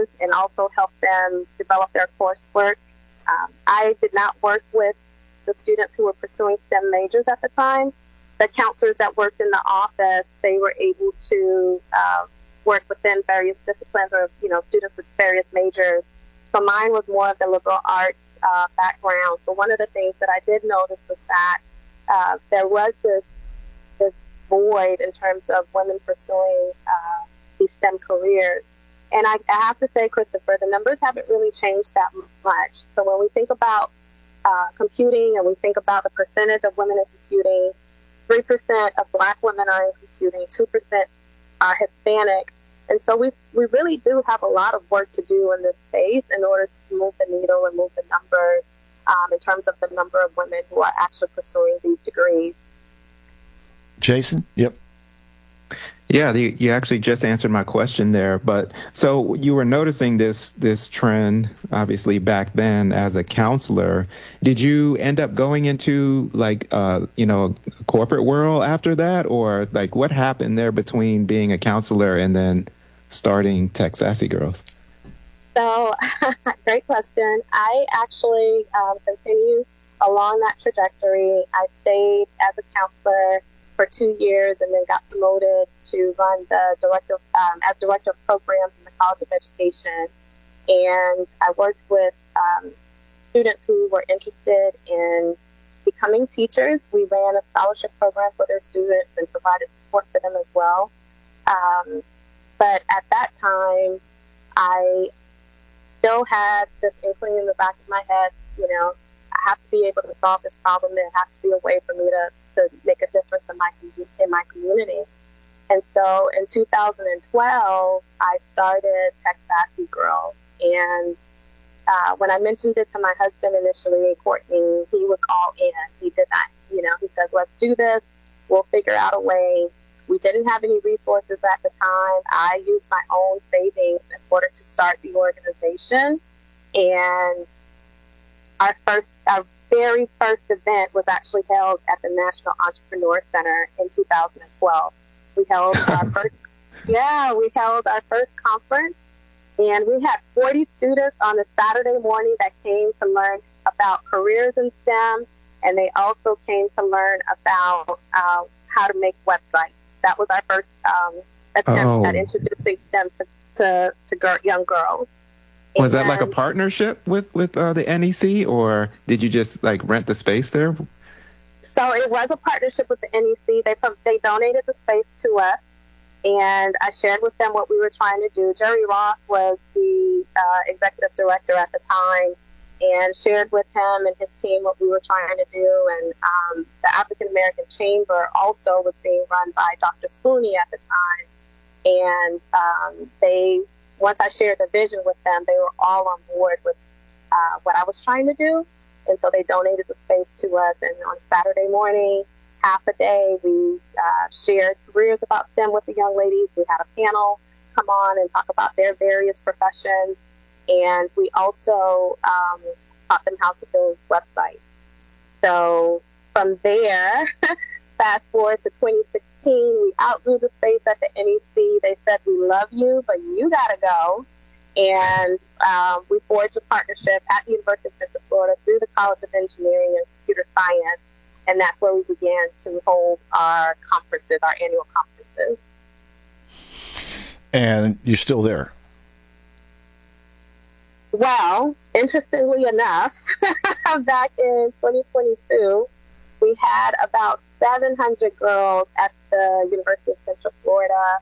and also help them develop their coursework. I did not work with the students who were pursuing STEM majors at the time. The counselors that worked in the office, they were able to work within various disciplines or, students with various majors. So mine was more of the liberal arts background. So one of the things that I did notice was that there was this void in terms of women pursuing these STEM careers. And I have to say, Christopher, the numbers haven't really changed that much. So when we think about computing and we think about the percentage of women in computing, 3% of Black women are in computing, 2% are Hispanic. And so we really do have a lot of work to do in this space in order to move the needle and move the numbers in terms of the number of women who are actually pursuing these degrees. Jason? Yep. Yeah, you actually just answered my question there. But so you were noticing this trend, obviously, back then as a counselor. Did you end up going into a corporate world after that? Or what happened there between being a counselor and then starting Tech Sassy Girls? So, great question. I actually continued along that trajectory. I stayed as a counselor for 2 years and then got promoted to run the as director of programs in the College of Education. And I worked with students who were interested in becoming teachers. We ran a scholarship program for their students and provided support for them as well. But at that time, I still had this inkling in the back of my head, I have to be able to solve this problem. There has to be a way for me to make a difference in my community. And so in 2012, I started Tech Sassy Girls. And when I mentioned it to my husband initially, Courtney, he was all in. He did that. He said, let's do this. We'll figure out a way. We didn't have any resources at the time. I used my own savings in order to start the organization. And our very first event was actually held at the National Entrepreneur Center in 2012. We held our first conference, and we had 40 students on a Saturday morning that came to learn about careers in STEM, and they also came to learn about how to make websites. That was our first attempt at introducing STEM to young girls. Was that like a partnership with the NEC, or did you just rent the space there? So it was a partnership with the NEC. They donated the space to us, and I shared with them what we were trying to do. Jerry Ross was the executive director at the time, and shared with him and his team what we were trying to do. And the African American Chamber also was being run by Dr. Spooney at the time, and once I shared the vision with them, they were all on board with what I was trying to do. And so they donated the space to us. And on Saturday morning, half a day, we shared careers about STEM with the young ladies. We had a panel come on and talk about their various professions. And we also taught them how to build websites. So from there, fast forward to 2016, we outgrew the space at the NEC. They said, we love you, but you got to go. And we forged a partnership at the University of Central Florida through the College of Engineering and Computer Science. And that's where we began to hold our conferences, our annual conferences. And you're still there? Well, interestingly enough, back in 2022, we had about 700 girls at the University of Central Florida.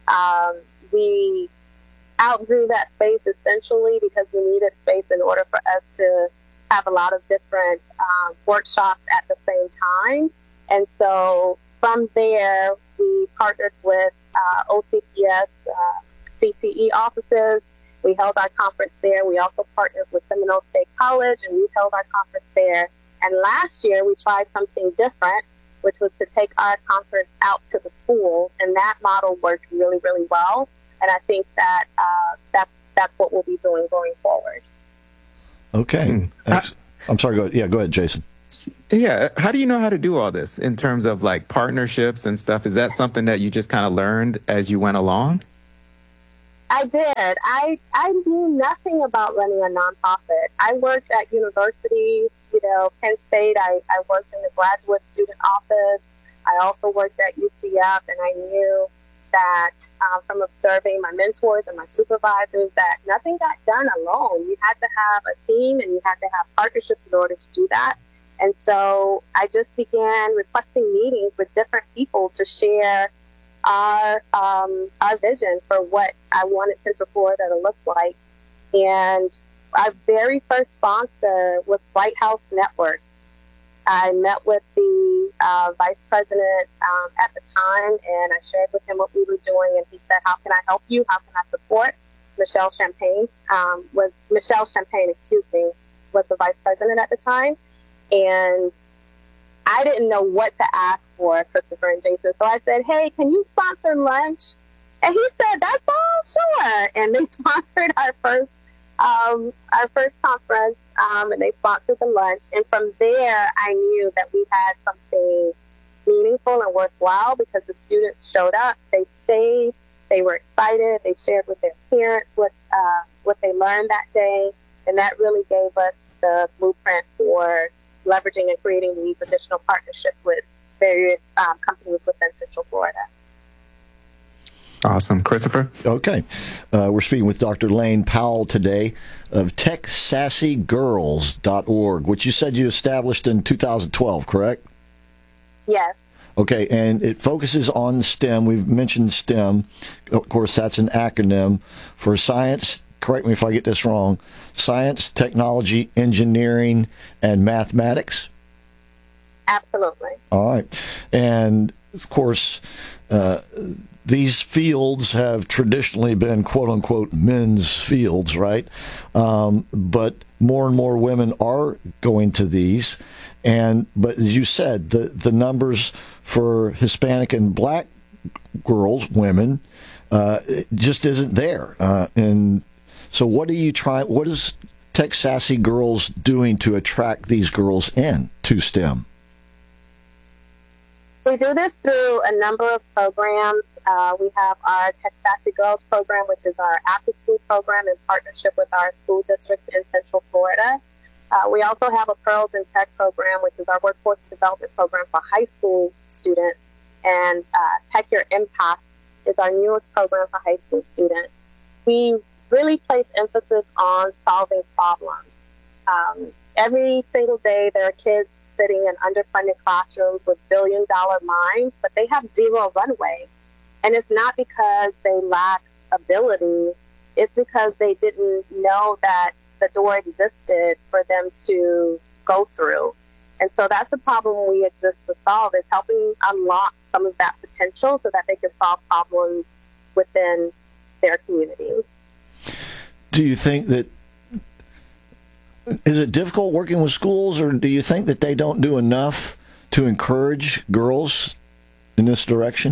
We outgrew that space essentially because we needed space in order for us to have a lot of different workshops at the same time. And so from there, we partnered with OCPS, CTE offices. We held our conference there. We also partnered with Seminole State College, and we held our conference there. And last year, we tried something different, which was to take our conference out to the schools, and that model worked really, really well. And I think that that's what we'll be doing going forward. Okay. I'm sorry. Go ahead, Jason. Yeah. How do you know how to do all this in terms of partnerships and stuff? Is that something that you just kind of learned as you went along? I did. I knew nothing about running a nonprofit. I worked at universities, Penn State. I worked in the graduate student office. I also worked at UCF, and I knew that from observing my mentors and my supervisors that nothing got done alone. You had to have a team and you had to have partnerships in order to do that. And so I just began requesting meetings with different people to share our vision for what I wanted Central Florida to look like. And our very first sponsor was Bright House Networks. I met with the vice president at the time, and I shared with him what we were doing, and he said, "How can I help you? How can I support?" Michelle Champagne, was the vice president at the time, and I didn't know what to ask for, Christopher and Jason. So I said, "Hey, can you sponsor lunch?" And he said, "That's all, sure." And they sponsored our first conference, and they sponsored the lunch. And from there, I knew that we had something meaningful and worthwhile because the students showed up, they stayed, they were excited, they shared with their parents what they learned that day, and that really gave us the blueprint for leveraging and creating these additional partnerships with various companies within Central Florida. Awesome. Christopher? Okay. We're speaking with Dr. Lane Powell today of TechSassyGirls.org, which you said you established in 2012, correct? Yes. Okay, and it focuses on STEM. We've mentioned STEM. Of course, that's an acronym for science, correct me if I get this wrong, science, technology, engineering, and mathematics? Absolutely. All right. And, of course, these fields have traditionally been, quote-unquote, men's fields, right? But more and more women are going to these. But as you said, the numbers for Hispanic and black girls, women, it just isn't there. And so what is Tech Sassy Girls doing to attract these girls in to STEM? We do this through a number of programs. We have our Tech Sassy Girls program, which is our after-school program in partnership with our school district in Central Florida. We also have a Pearls in Tech program, which is our workforce development program for high school students. And Tech Your Impact is our newest program for high school students. We really place emphasis on solving problems. Every single day there are kids sitting in underfunded classrooms with billion-dollar minds, but they have zero runway. And it's not because they lack ability. It's because they didn't know that the door existed for them to go through. And so that's the problem we exist to solve, is helping unlock some of that potential so that they can solve problems within their communities. Do you think that, is it difficult working with schools, or do you think that they don't do enough to encourage girls in this direction?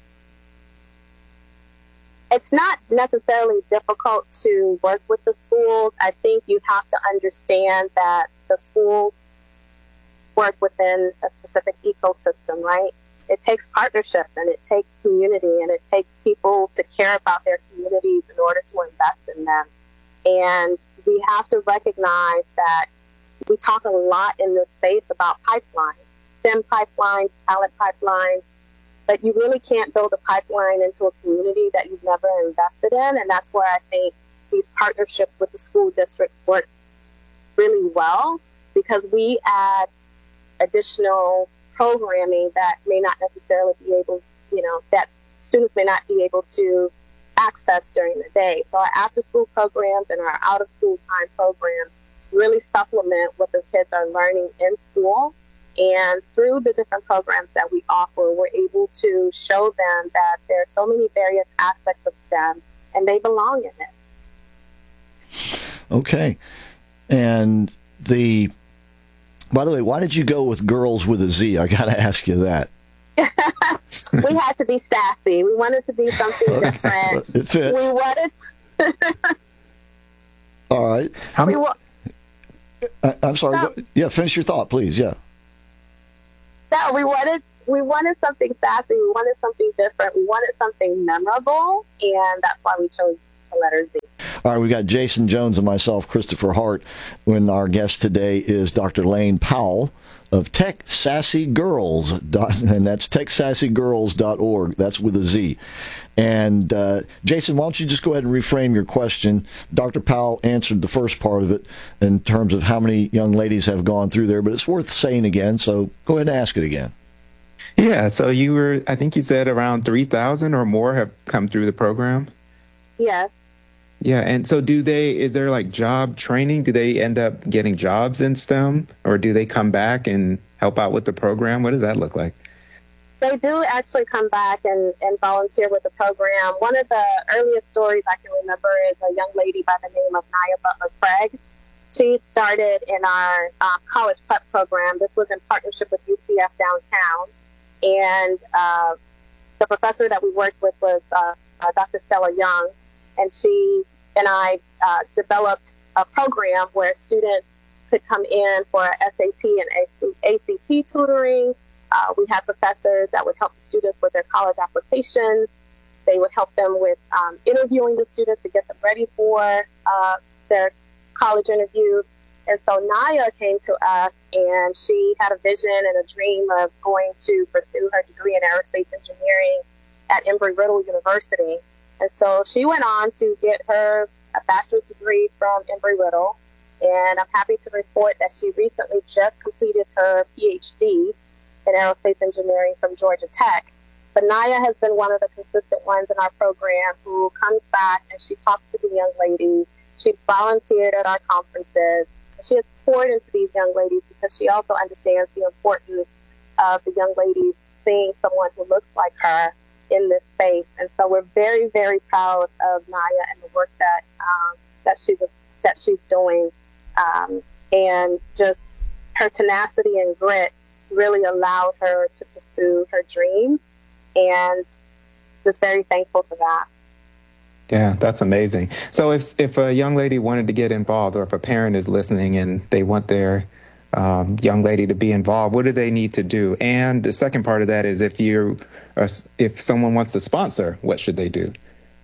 It's not necessarily difficult to work with the schools. I think you have to understand that the schools work within a specific ecosystem, right? It takes partnerships, and it takes community, and it takes people to care about their communities in order to invest in them. And we have to recognize that we talk a lot in this space about pipelines, STEM pipelines, talent pipelines, but you really can't build a pipeline into a community that you've never invested in. And that's where I think these partnerships with the school districts work really well, because we add additional programming that may not necessarily be able, that students may not be able to access during the day. So our after-school programs and our out-of-school time programs really supplement what the kids are learning in school. And through the different programs that we offer, we're able to show them that there are so many various aspects of STEM, and they belong in it. Okay. And by the way, why did you go with Girls with a Z? I got to ask you that. We had to be sassy. We wanted to be something different. It fits. We wanted All right. I'm sorry. Finish your thought, please. Yeah. No, we wanted something sassy. We wanted something different. We wanted something memorable, and that's why we chose the letter Z. All right, we got Jason Jones and myself, Christopher Hart, when our guest today is Dr. Lane Powell of Tech Sassy Girls, and that's techsassygirls.org. That's with a Z. And Jason, why don't you just go ahead and reframe your question? Dr. Powell answered the first part of it in terms of how many young ladies have gone through there, but it's worth saying again, so go ahead and ask it again. Yeah, so I think you said around 3,000 or more have come through the program? Yes. Yeah, and so is there like job training? Do they end up getting jobs in STEM, or do they come back and help out with the program? What does that look like? They do actually come back and volunteer with the program. One of the earliest stories I can remember is a young lady by the name of Nia Butler Craig. She started in our college prep program. This was in partnership with UCF Downtown. And the professor that we worked with was Dr. Stella Young. And she and I developed a program where students could come in for SAT and ACT tutoring. We had professors that would help the students with their college applications. They would help them with interviewing the students to get them ready for their college interviews. And so Naya came to us, and she had a vision and a dream of going to pursue her degree in aerospace engineering at Embry-Riddle University. And so she went on to get her bachelor's degree from Embry-Riddle. And I'm happy to report that she recently just completed her PhD in aerospace engineering from Georgia Tech. But Naya has been one of the consistent ones in our program who comes back and she talks to the young ladies. She's volunteered at our conferences. She has poured into these young ladies because she also understands the importance of the young ladies seeing someone who looks like her in this space. And so we're very, very proud of Naya and the work that she's doing. And just her tenacity and grit really allowed her to pursue her dream, and just very thankful for that. Yeah, that's amazing. So if a young lady wanted to get involved, or if a parent is listening and they want their young lady to be involved, what do they need to do? And the second part of that is if someone wants to sponsor, what should they do?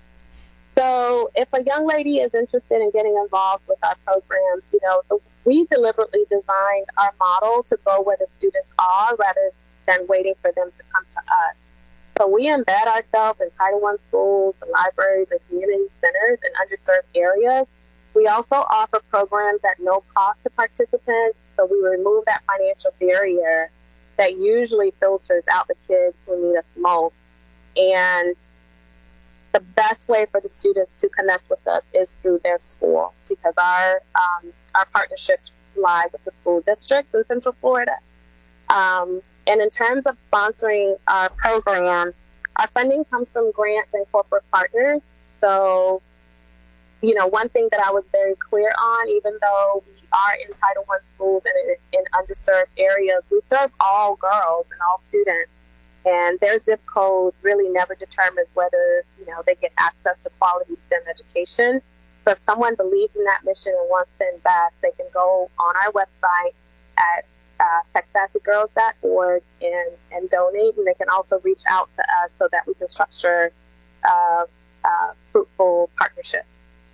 So if a young lady is interested in getting involved with our programs, we deliberately designed our model to go where the students are rather than waiting for them to come to us. So we embed ourselves in Title I schools, and libraries, and community centers in underserved areas. We also offer programs at no cost to participants, so we remove that financial barrier that usually filters out the kids who need us most. And the best way for the students to connect with us is through their school, because our partnerships lie with the school districts in Central Florida. And in terms of sponsoring our program, our funding comes from grants and corporate partners. So, one thing that I was very clear on, even though we are in Title I schools and in underserved areas, we serve all girls and all students. And their zip code really never determines whether, they get access to quality STEM education. So if someone believes in that mission and wants to invest, they can go on our website at techsassygirls.org and donate. And they can also reach out to us so that we can structure fruitful partnerships.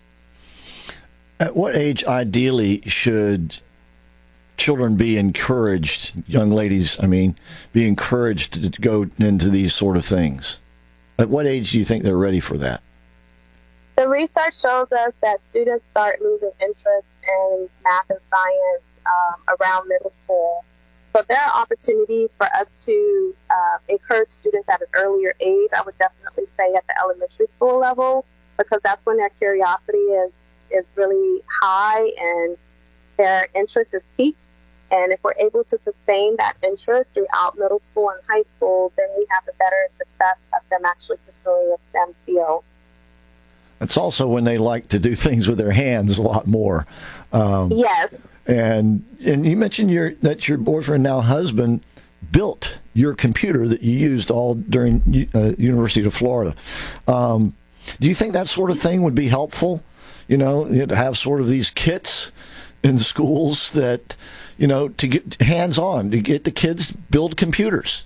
At what age, ideally, should children be encouraged, young ladies, be encouraged to go into these sort of things? At what age do you think they're ready for that? The research shows us that students start losing interest in math and science around middle school. So there are opportunities for us to encourage students at an earlier age. I would definitely say at the elementary school level, because that's when their curiosity is really high and their interest is peaked. And if we're able to sustain that interest throughout middle school and high school, then we have a better success of them actually pursuing a STEM field. It's also when they like to do things with their hands a lot more. Yes. And you mentioned that your boyfriend, now husband, built your computer that you used all during University of Florida. Do you think that sort of thing would be helpful? To have sort of these kits in schools that, to get hands-on, to get the kids to build computers.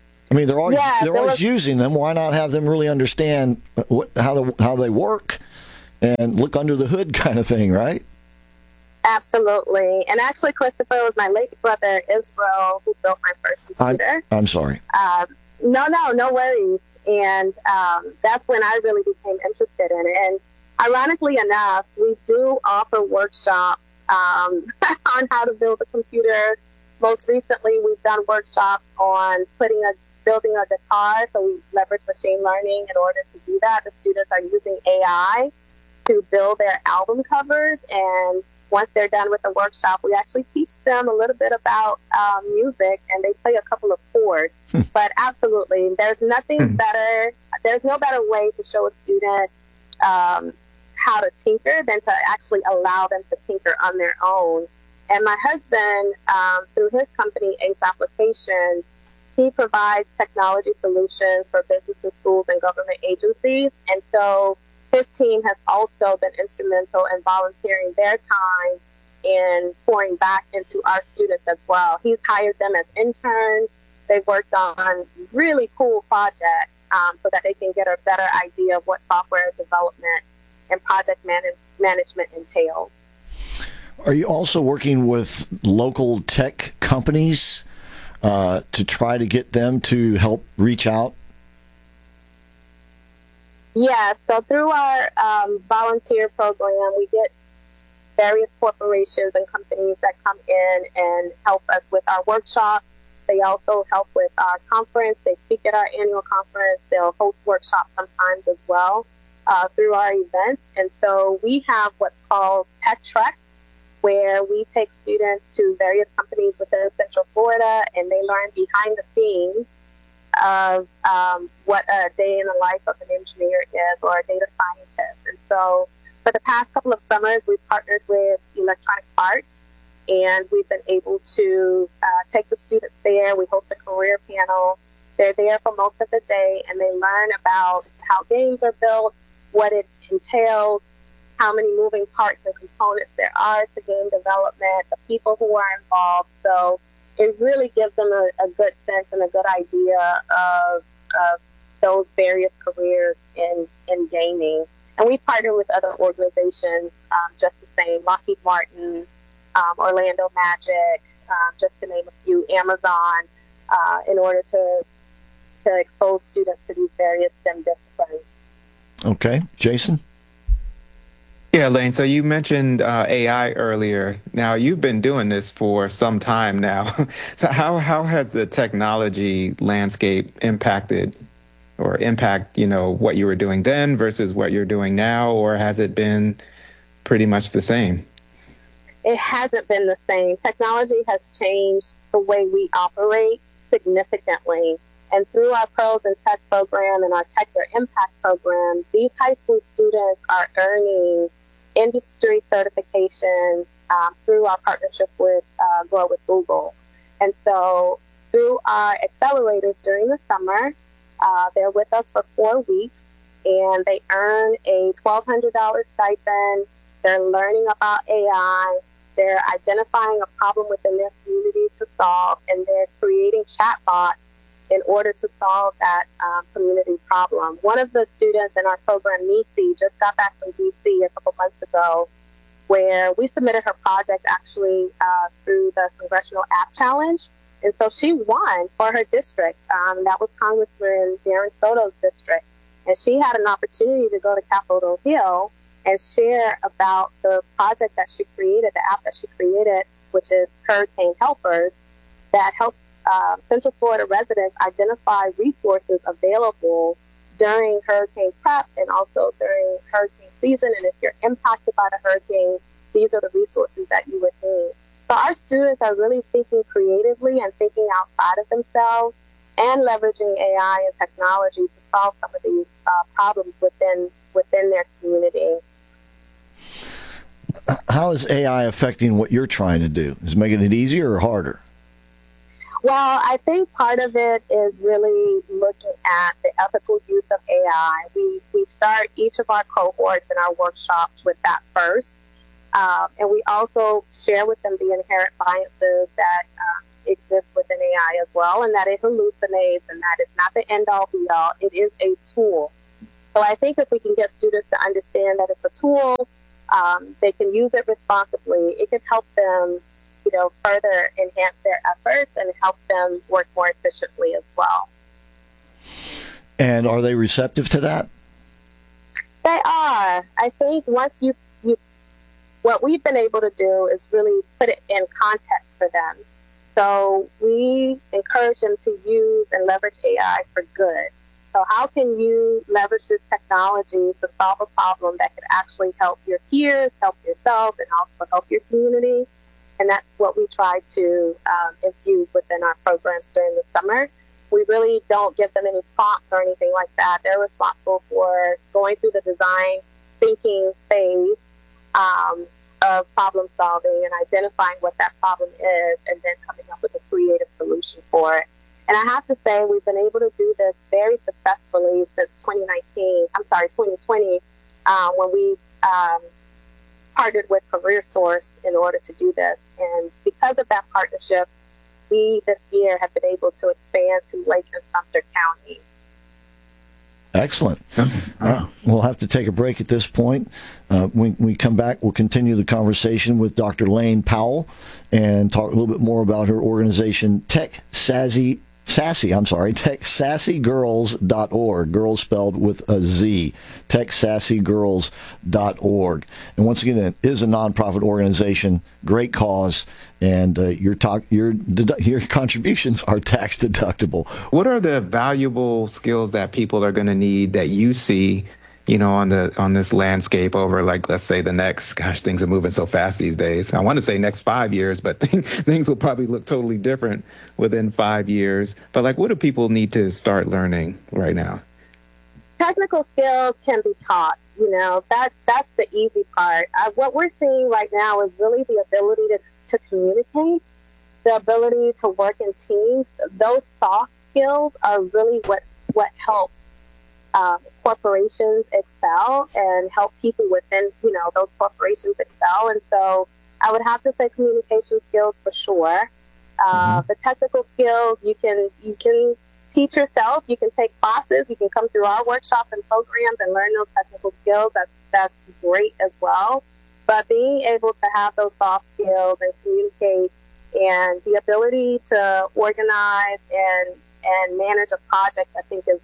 They're always using them. Why not have them really understand how they work, and look under the hood kind of thing, right? Absolutely. And actually, Christopher, was my late brother, Israel, who built my first computer. I'm sorry. No worries. And that's when I really became interested in it. And ironically enough, we do offer workshops on how to build a computer. Most recently, we've done workshops on building a guitar. So we leverage machine learning in order to do that. The students are using AI to build their album covers, and once they're done with the workshop, we actually teach them a little bit about music, and they play a couple of chords. But absolutely, there's nothing better. There's no better way to show a student how to tinker than to actually allow them to tinker on their own. And my husband, through his company, Ace Applications, he provides technology solutions for businesses, schools, and government agencies. And so his team has also been instrumental in volunteering their time and pouring back into our students as well. He's hired them as interns. They've worked on really cool projects so that they can get a better idea of what software development and project management entails. Are you also working with local tech companies to try to get them to help reach out? Yeah, so through our volunteer program, we get various corporations and companies that come in and help us with our workshops. They also help with our conference. They speak at our annual conference. They'll host workshops sometimes as well through our events. And so we have what's called Tech Trek, where we take students to various companies within Central Florida, and they learn behind the scenes of what a day in the life of an engineer is or a data scientist. And so for the past couple of summers, we've partnered with Electronic Arts, and we've been able to take the students there. We host a career panel. They're there for most of the day, and they learn about how games are built, what it entails, how many moving parts and components there are to game development, the people who are involved. So it really gives them a good sense and a good idea of those various careers in gaming. And we partner with other organizations just the same, Lockheed Martin, Orlando Magic, just to name a few, Amazon, in order to expose students to these various STEM disciplines. Okay. Jason? Yeah, Lane, so you mentioned AI earlier. Now, you've been doing this for some time now. So how has the technology landscape impact, what you were doing then versus what you're doing now, or has it been pretty much the same? It hasn't been the same. Technology has changed the way we operate significantly. And through our Pros in Tech program and our Tech Your Impact program, these high school students are earning industry certifications through our partnership with Grow with Google. And so through our accelerators during the summer, they're with us for 4 weeks, and they earn a $1,200 stipend. They're learning about AI. They're identifying a problem within their community to solve, and they're creating chatbots in order to solve that community problem. One of the students in our program, Nisi, just got back from D.C. a couple months ago, where we submitted her project actually through the Congressional App Challenge. And so she won for her district. That was Congressman Darren Soto's district. And she had an opportunity to go to Capitol Hill and share about the project that she created, the app that she created, which is Hurricane Helpers, that helps Central Florida residents identify resources available during hurricane prep and also during hurricane season. And if you're impacted by the hurricane, these are the resources that you would need. So our students are really thinking creatively and thinking outside of themselves and leveraging AI and technology to solve some of these problems within their community. How is AI affecting what you're trying to do? Is it making it easier or harder? Well, I think part of it is really looking at the ethical use of AI. We start each of our cohorts in our workshops with that first. And we also share with them the inherent biases that exist within AI as well, and that it hallucinates and that it's not the end-all, be-all. It is a tool. So I think if we can get students to understand that it's a tool, they can use it responsibly, it can help them, further enhance their efforts and help them work more efficiently as well. And are they receptive to that? They are. I think once what we've been able to do is really put it in context for them. So we encourage them to use and leverage AI for good. So how can you leverage this technology to solve a problem that could actually help your peers, help yourself, and also help your community? And that's what we try to infuse within our programs during the summer. We really don't give them any prompts or anything like that. They're responsible for going through the design thinking phase of problem solving and identifying what that problem is and then coming up with a creative solution for it. And I have to say we've been able to do this very successfully since 2020, when we partnered with CareerSource in order to do this. And because of that partnership, we this year have been able to expand to Lake and Sumter County. Excellent. We'll have to take a break at this point. When we come back, we'll continue the conversation with Dr. Lane Powell and talk a little bit more about her organization, TechSassyGirls.org, girls spelled with a Z, TechSassyGirls.org. And once again, it is a nonprofit organization, great cause, and your contributions are tax deductible. What are the valuable skills that people are going to need that you see, on this landscape over, like, let's say the next, things are moving so fast these days. I want to say next 5 years, but things will probably look totally different within 5 years. But what do people need to start learning right now? Technical skills can be taught. That's the easy part. What we're seeing right now is really the ability to communicate, the ability to work in teams. Those soft skills are really what helps corporations excel and help people within, those corporations excel. And so I would have to say communication skills for sure. The technical skills you can teach yourself. You can take classes. You can come through our workshops and programs and learn those technical skills. That's great as well. But being able to have those soft skills and communicate and the ability to organize and manage a project, I think is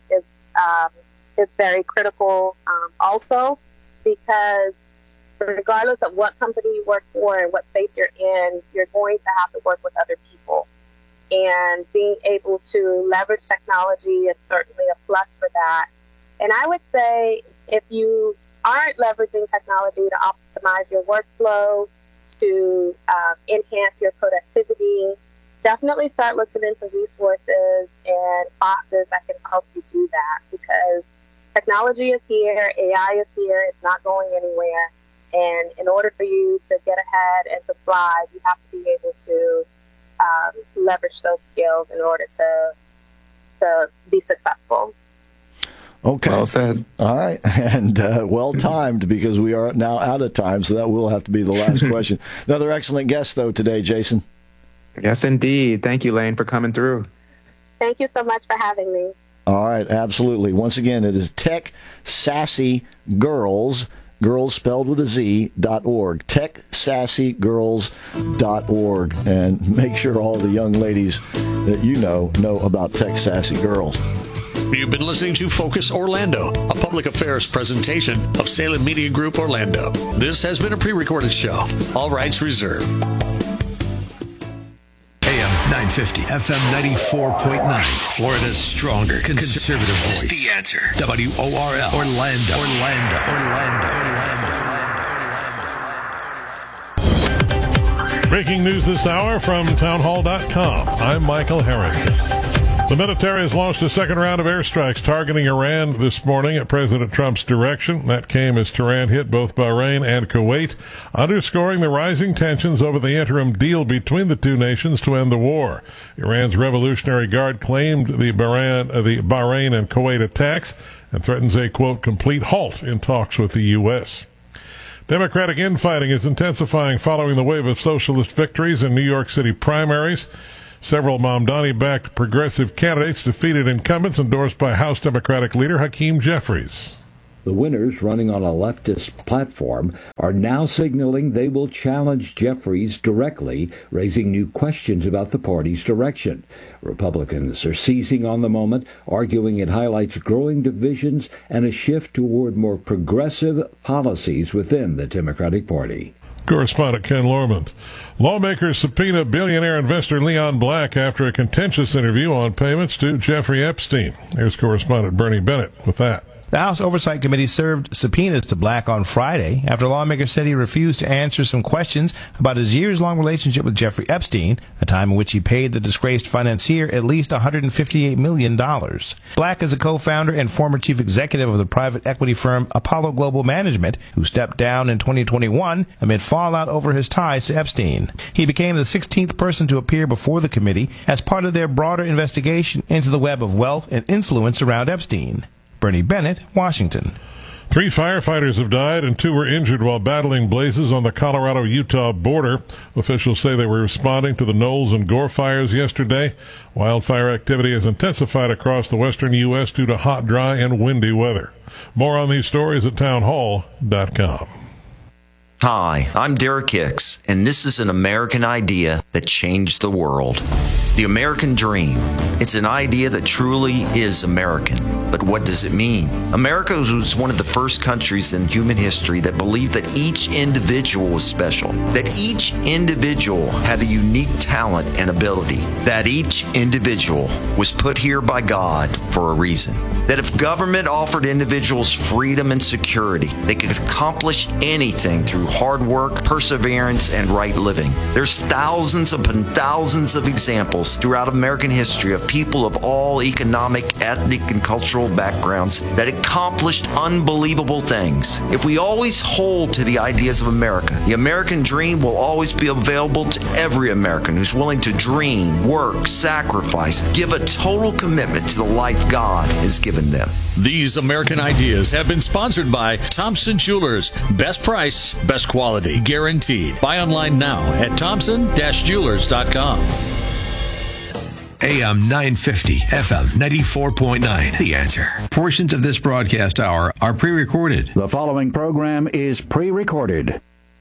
very critical also, because regardless of what company you work for and what space you're in, you're going to have to work with other people. And being able to leverage technology is certainly a plus for that. And I would say if you aren't leveraging technology to optimize your workflow, to enhance your productivity, definitely start looking into resources and classes that can help you do that, because technology is here, AI is here, it's not going anywhere. And in order for you to get ahead and to thrive, you have to be able to leverage those skills in order to be successful. Okay. Well said. All right. And well timed, because we are now out of time, so that will have to be the last question. Another excellent guest, though, today, Jason. Yes, indeed. Thank you, Lane, for coming through. Thank you so much for having me. All right. Absolutely. Once again, it is TechSassyGirls, girls spelled with a Z.org, TechSassyGirls.org. And make sure all the young ladies that you know about Tech Sassy Girls. You've been listening to Focus Orlando, a public affairs presentation of Salem Media Group Orlando. This has been a pre-recorded show. All rights reserved. AM 950, FM 94.9. Florida's stronger conservative voice. The Answer. WORL. Orlando. Breaking news this hour from townhall.com. I'm Michael Harrington. The military has launched a second round of airstrikes targeting Iran this morning at President Trump's direction. That came as Tehran hit both Bahrain and Kuwait, underscoring the rising tensions over the interim deal between the two nations to end the war. Iran's Revolutionary Guard claimed the Bahrain and Kuwait attacks and threatens a, quote, complete halt in talks with the U.S. Democratic infighting is intensifying following the wave of socialist victories in New York City primaries. Several Mamdani-backed progressive candidates defeated incumbents endorsed by House Democratic leader Hakeem Jeffries. The winners, running on a leftist platform, are now signaling they will challenge Jeffries directly, raising new questions about the party's direction. Republicans are seizing on the moment, arguing it highlights growing divisions and a shift toward more progressive policies within the Democratic Party. Correspondent Ken Lorman. Lawmakers subpoena billionaire investor Leon Black after a contentious interview on payments to Jeffrey Epstein. Here's correspondent Bernie Bennett with that. The House Oversight Committee served subpoenas to Black on Friday after lawmakers said he refused to answer some questions about his years-long relationship with Jeffrey Epstein, a time in which he paid the disgraced financier at least $158 million. Black is a co-founder and former chief executive of the private equity firm Apollo Global Management, who stepped down in 2021 amid fallout over his ties to Epstein. He became the 16th person to appear before the committee as part of their broader investigation into the web of wealth and influence around Epstein. Bernie Bennett, Washington. 3 firefighters have died and 2 were injured while battling blazes on the Colorado-Utah border. Officials say they were responding to the Knowles and Gore fires yesterday. Wildfire activity has intensified across the western U.S. due to hot, dry, and windy weather. More on these stories at townhall.com. Hi, I'm Derek Hicks, and this is an American idea that changed the world. The American dream. It's an idea that truly is American. But what does it mean? America was one of the first countries in human history that believed that each individual was special, that each individual had a unique talent and ability, that each individual was put here by God for a reason, that if government offered individuals freedom and security, they could accomplish anything through hard work, perseverance, and right living. There's thousands upon thousands of examples throughout American history of people of all economic, ethnic, and cultural backgrounds that accomplished unbelievable things. If we always hold to the ideas of America, the American dream will always be available to every American who's willing to dream, work, sacrifice, give a total commitment to the life God has given them. These American ideas have been sponsored by Thompson Jewelers. Best price, best quality, guaranteed. Buy online now at thompson-jewelers.com. AM 950, FM 94.9. The Answer. Portions of this broadcast hour are pre-recorded. The following program is pre-recorded.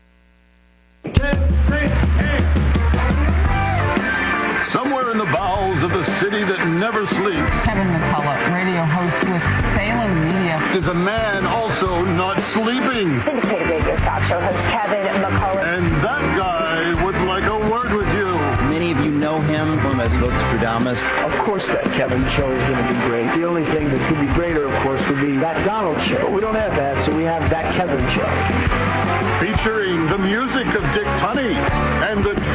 Somewhere in the bowels of the city that never sleeps, Kevin McCullough, radio host with Salem Media, is a man also not sleeping. Syndicated radio talk show host Kevin McCullough. And that guy would like a word with you. Many of you know him from his book, Stradamus. Of course that Kevin show is going to be great. The only thing that could be greater, of course, would be that Donald show. We don't have that, so we have that Kevin show. Featuring the music of Dick Tunney and the